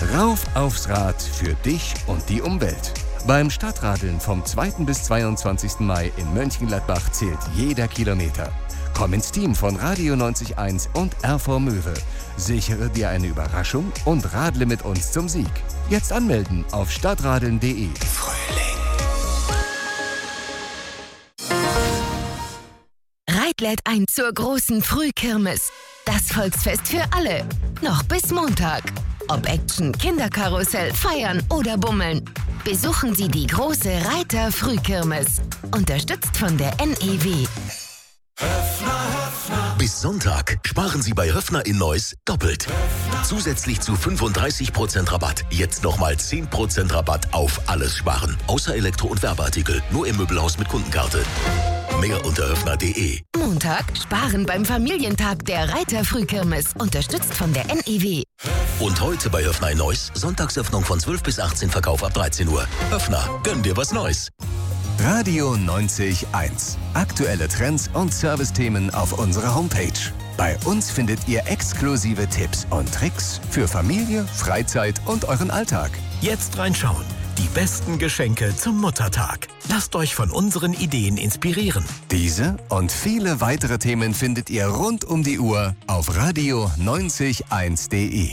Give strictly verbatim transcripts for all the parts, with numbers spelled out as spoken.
Rauf aufs Rad für dich und die Umwelt. Beim Stadtradeln vom zweiten bis zweiundzwanzigsten Mai in Mönchengladbach zählt jeder Kilometer. Komm ins Team von Radio neunzig Komma eins und R V Möwe. Sichere dir eine Überraschung und radle mit uns zum Sieg. Jetzt anmelden auf stadtradeln punkt de. Frühling. Reit lädt ein zur großen Frühkirmes. Das Volksfest für alle. Noch bis Montag. Ob Action, Kinderkarussell, Feiern oder Bummeln. Besuchen Sie die große Reiter Frühkirmes. Unterstützt von der N E W. Bis Sonntag sparen Sie bei Höffner in Neuss doppelt. Zusätzlich zu fünfunddreißig Prozent Rabatt. Jetzt nochmal zehn Prozent Rabatt auf alles sparen. Außer Elektro- und Werbeartikel. Nur im Möbelhaus mit Kundenkarte. Mehr unter höffner punkt de. Montag sparen beim Familientag der Reiter Frühkirmes. Unterstützt von der N E W. Und heute bei Höffner in Neuss. Sonntagsöffnung von zwölf bis achtzehn, Verkauf ab dreizehn Uhr. Höffner, gönn dir was Neues. Radio neunzig Komma eins. Aktuelle Trends und Servicethemen auf unserer Homepage. Bei uns findet ihr exklusive Tipps und Tricks für Familie, Freizeit und euren Alltag. Jetzt reinschauen. Die besten Geschenke zum Muttertag. Lasst euch von unseren Ideen inspirieren. Diese und viele weitere Themen findet ihr rund um die Uhr auf radio neunzig Komma eins punkt de.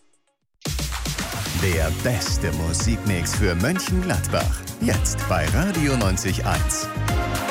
Der beste Musikmix für Mönchengladbach. Jetzt bei Radio neunzig Komma eins.